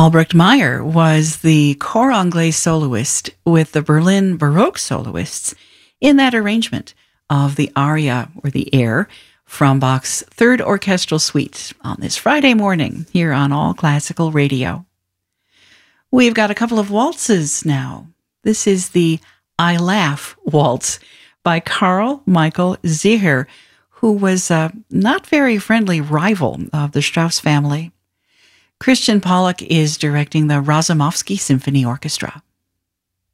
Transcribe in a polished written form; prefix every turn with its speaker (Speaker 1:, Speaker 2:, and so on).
Speaker 1: Albrecht Meyer was the Cor Anglais soloist with the Berlin Baroque soloists in that arrangement of the aria or the air from Bach's Third Orchestral Suite on this Friday morning here on All Classical Radio. We've got a couple of waltzes now. This is the I Laugh Waltz by Carl Michael Ziher, who was a not very friendly rival of the Strauss family. Christian Pollock is directing the Razumovsky Symphony Orchestra.